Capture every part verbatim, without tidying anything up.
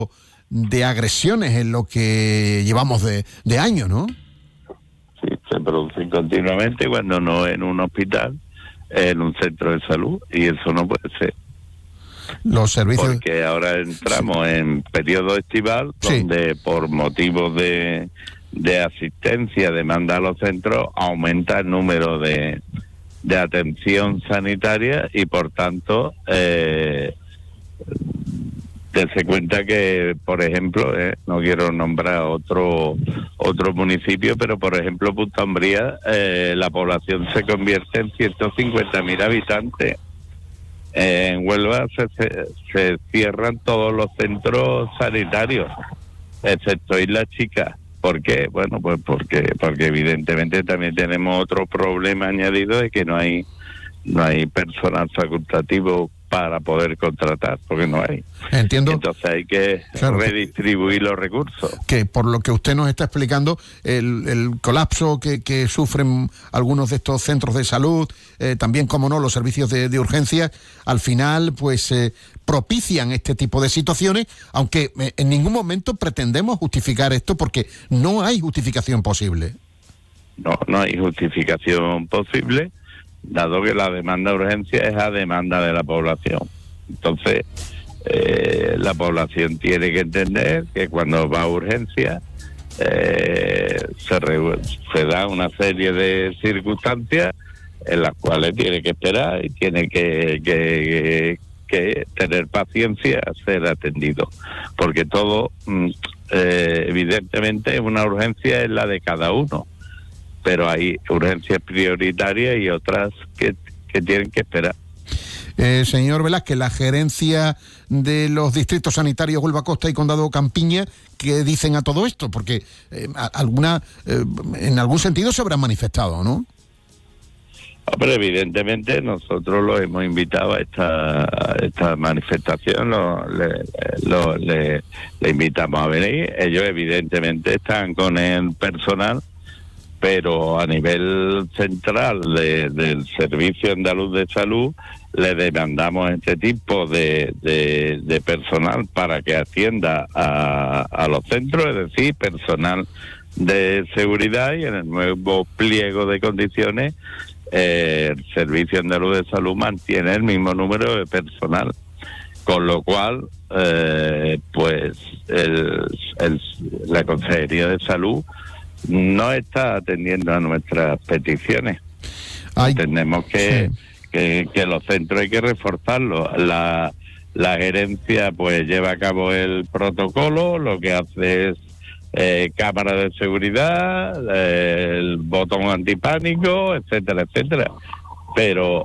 de agresiones en lo que llevamos de, de año, ¿no? Sí, se producen continuamente, cuando no en un hospital, en un centro de salud, y eso no puede ser. Los servicios... Porque ahora entramos sí. en periodo estival, donde sí. por motivos de, de asistencia, demanda a los centros, aumenta el número de, de atención sanitaria y, por tanto, eh, dense cuenta que, por ejemplo, eh, no quiero nombrar otro otro municipio, pero, por ejemplo, Punta Umbría, eh, la población se convierte en ciento cincuenta mil habitantes. En Huelva se, se, se cierran todos los centros sanitarios, excepto Isla Chica. ¿Por qué? Bueno, pues porque porque evidentemente también tenemos otro problema añadido de que no hay no hay personal facultativo para poder contratar, porque no hay. Entiendo. Entonces hay que claro, redistribuir los recursos. Que por lo que usted nos está explicando, el, el colapso que, que sufren algunos de estos centros de salud, eh, también, como no, los servicios de, de urgencia, al final, pues, eh, propician este tipo de situaciones, aunque eh, en ningún momento pretendemos justificar esto, porque no hay justificación posible. No, no hay justificación posible, dado que la demanda de urgencia es a demanda de la población. Entonces, eh, la población tiene que entender que cuando va a urgencia eh, se, re, se da una serie de circunstancias en las cuales tiene que esperar y tiene que, que, que tener paciencia a ser atendido. Porque todo, eh, evidentemente, una urgencia es la de cada uno, pero hay urgencias prioritarias y otras que, que tienen que esperar. Eh, señor Velázquez, la gerencia de los distritos sanitarios Huelva Costa y Condado Campiña, ¿qué dicen a todo esto? Porque eh, alguna eh, en algún sentido se habrán manifestado, ¿no? Pero evidentemente nosotros los hemos invitado a esta, a esta manifestación, lo, le, lo, le, le invitamos a venir. Ellos evidentemente están con el personal, pero a nivel central de, del Servicio Andaluz de Salud le demandamos este tipo de, de, de personal para que atienda a, a los centros, es decir, personal de seguridad, y en el nuevo pliego de condiciones eh, el Servicio Andaluz de Salud mantiene el mismo número de personal, con lo cual eh, pues el, el, la Consejería de Salud no está atendiendo a nuestras peticiones. Ay, Entendemos que, sí. que que los centros hay que reforzarlos. La, la gerencia pues lleva a cabo el protocolo, lo que hace es eh, cámara de seguridad, eh, el botón antipánico, etcétera, etcétera. Pero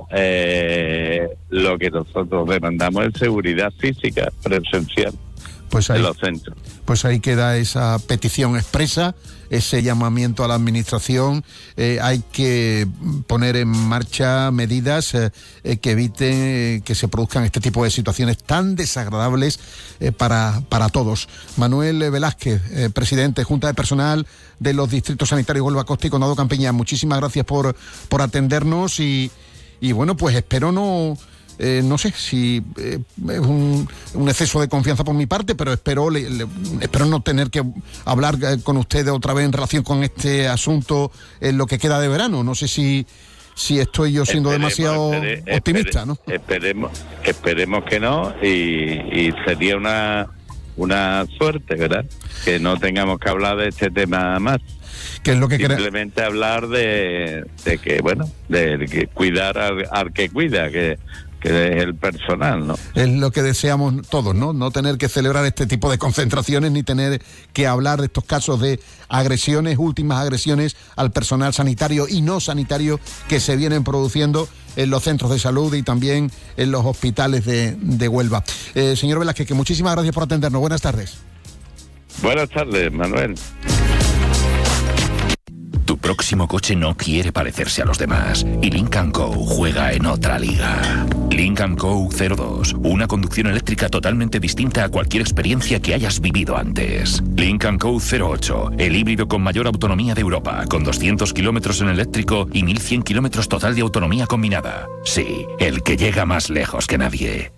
eh, lo que nosotros demandamos es seguridad física presencial. Pues ahí, en los centros. Pues ahí queda esa petición expresa, ese llamamiento a la administración. Eh, hay que poner en marcha medidas eh, eh, que eviten eh, que se produzcan este tipo de situaciones tan desagradables eh, para, para todos. Manuel Velázquez, eh, presidente, Junta de Personal de los Distritos Sanitarios Huelva Costa y Condado Campiña, muchísimas gracias por, por atendernos y, y bueno, pues espero no... Eh, no sé si eh, es un, un exceso de confianza por mi parte, pero espero le, le, espero no tener que hablar eh, con ustedes otra vez en relación con este asunto en lo que queda de verano. No sé si si estoy yo siendo esperemos, demasiado espere, optimista, ¿no? Esperemos, esperemos que no, y, y sería una una suerte, ¿verdad? Que no tengamos que hablar de este tema más. ¿Qué es lo que Simplemente cre- hablar de, de que, bueno, de, de que cuidar al, al que cuida, que que es el personal, ¿no? Es lo que deseamos todos, ¿no? No tener que celebrar este tipo de concentraciones ni tener que hablar de estos casos de agresiones, últimas agresiones al personal sanitario y no sanitario que se vienen produciendo en los centros de salud y también en los hospitales de, de Huelva. Eh, señor Velázquez, que muchísimas gracias por atendernos. Buenas tardes. Buenas tardes, Manuel. Tu próximo coche no quiere parecerse a los demás y Lynk and Co juega en otra liga. Lynk and Co cero dos, una conducción eléctrica totalmente distinta a cualquier experiencia que hayas vivido antes. Lynk and Co cero ocho, el híbrido con mayor autonomía de Europa, con doscientos kilómetros en eléctrico y mil cien kilómetros total de autonomía combinada. Sí, el que llega más lejos que nadie.